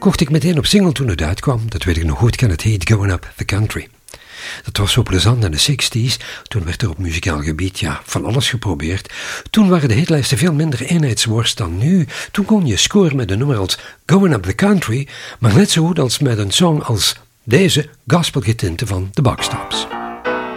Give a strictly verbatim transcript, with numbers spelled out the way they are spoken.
kocht ik meteen op single toen het uitkwam. Dat weet ik nog goed, kan het heet Going Up the Country. Dat was zo plezant in de zestig's. Toen werd er op muzikaal gebied ja, van alles geprobeerd. Toen waren de hitlijsten veel minder eenheidsworst dan nu. Toen kon je scoren met een nummer als Going Up the Country, maar net zo goed als met een song als deze gospelgetinte van The Box Tops.